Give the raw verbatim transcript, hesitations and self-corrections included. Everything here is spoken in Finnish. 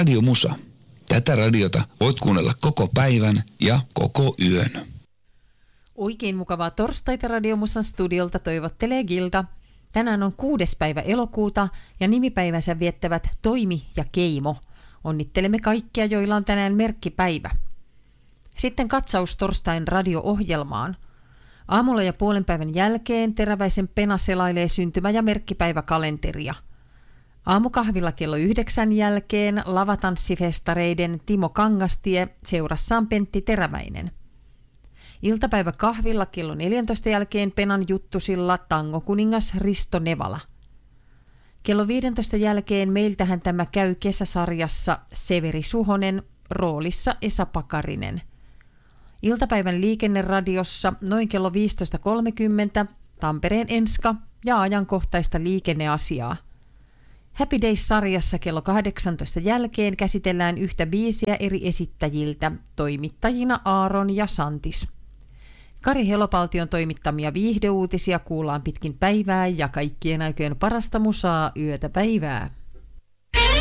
Radio Musa. Tätä radiota voit kuunnella koko päivän ja koko yön. Oikein mukavaa torstaita Radio Musan studiolta toivottelee Gilda. Tänään on kuudes päivä elokuuta ja nimipäivänsä viettävät Toimi ja Keimo. Onnittelemme kaikkia, joilla on tänään merkkipäivä. Sitten katsaus torstain radio-ohjelmaan. Aamulla ja puolen päivän jälkeen Teräväisen Pena selailee syntymä- ja merkkipäiväkalenteria. Aamukahvilla kello yhdeksän jälkeen lavatanssifestareiden Timo Kangastie seurassaan Pentti Teräväinen. Iltapäiväkahvilla kello neljäntoista jälkeen Penan juttusilla tangokuningas Risto Nevala. Kello viidentoista jälkeen meiltähän tämä käy kesäsarjassa Severi Suhonen, roolissa Esa Pakarinen. Iltapäivän liikenneradiossa noin kello viisitoista kolmekymmentä Tampereen Enska ja ajankohtaista liikenneasiaa. Happy Days-sarjassa kello kahdeksantoista jälkeen käsitellään yhtä biisiä eri esittäjiltä, toimittajina Aaron ja Santis. Kari Helopaltion toimittamia viihdeuutisia kuullaan pitkin päivää ja kaikkien aikojen parasta musaa yötä päivää.